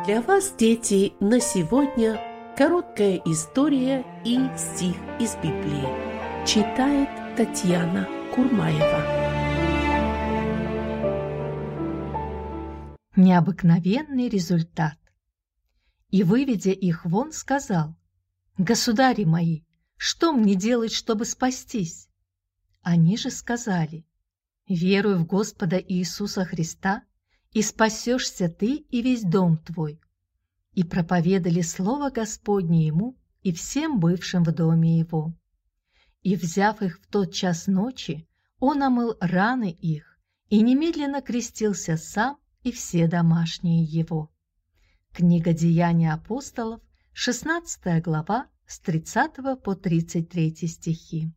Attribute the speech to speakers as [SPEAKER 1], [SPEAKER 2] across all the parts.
[SPEAKER 1] Для вас, дети, на сегодня короткая история и стих из Библии. Читает Татьяна Курмаева.
[SPEAKER 2] Необыкновенный результат. И, выведя их вон, сказал: «Государи мои, что мне делать, чтобы спастись?» Они же сказали: «Веруй в Господа Иисуса Христа, и спасешься ты и весь дом твой». И проповедали слово Господне ему и всем бывшим в доме его. И, взяв их в тот час ночи, он омыл раны их и немедленно крестился сам и все домашние его. Книга Деяний апостолов, 16 глава, с 30 по 33 стихи.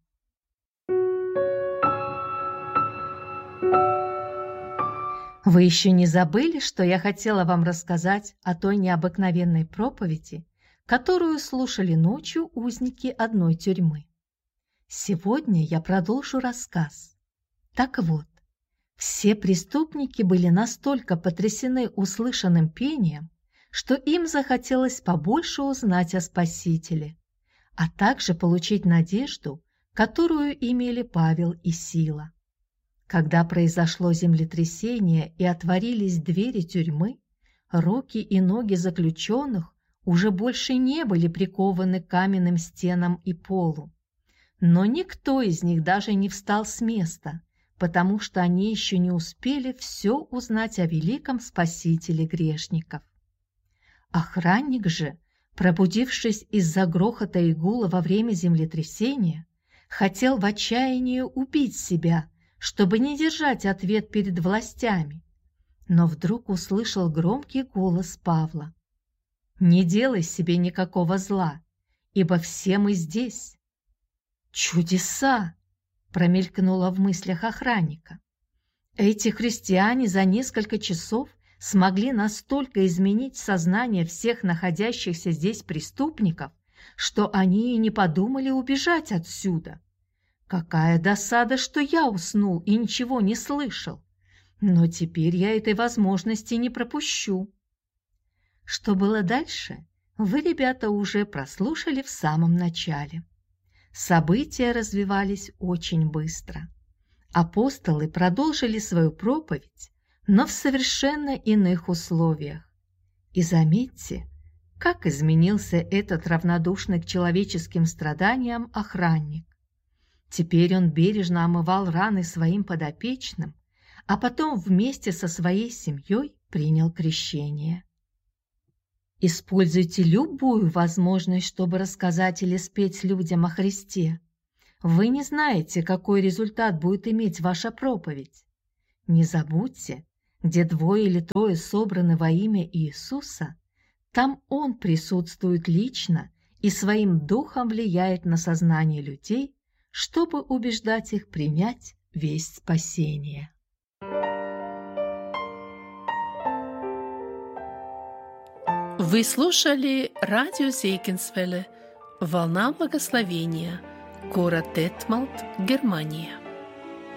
[SPEAKER 2] Вы еще не забыли, что я хотела вам рассказать о той необыкновенной проповеди, которую слушали ночью узники одной тюрьмы? Сегодня я продолжу рассказ. Так вот, все преступники были настолько потрясены услышанным пением, что им захотелось побольше узнать о Спасителе, а также получить надежду, которую имели Павел и Сила. Когда произошло землетрясение и отворились двери тюрьмы, руки и ноги заключенных уже больше не были прикованы к каменным стенам и полу. Но никто из них даже не встал с места, потому что они еще не успели все узнать о великом Спасителе грешников. Охранник же, пробудившись из-за грохота и гула во время землетрясения, хотел в отчаянии убить себя, чтобы не держать ответ перед властями, но вдруг услышал громкий голос Павла: «Не делай себе никакого зла, ибо все мы здесь». «Чудеса!» – промелькнуло в мыслях охранника. Эти христиане за несколько часов смогли настолько изменить сознание всех находящихся здесь преступников, что они и не подумали убежать отсюда. Какая досада, что я уснул и ничего не слышал. Но теперь я этой возможности не пропущу. Что было дальше, вы, ребята, уже прослушали в самом начале. События развивались очень быстро. Апостолы продолжили свою проповедь, но в совершенно иных условиях. И заметьте, как изменился этот равнодушный к человеческим страданиям охранник. Теперь он бережно омывал раны своим подопечным, а потом вместе со своей семьей принял крещение. Используйте любую возможность, чтобы рассказать или спеть людям о Христе. Вы не знаете, какой результат будет иметь ваша проповедь. Не забудьте, где 2 или 3 собраны во имя Иисуса, там Он присутствует лично и своим духом влияет на сознание людей, чтобы убеждать их принять весть спасения.
[SPEAKER 1] Вы слушали радио Зейкинсвелле «Волна благословения», город Детмалт, Германия.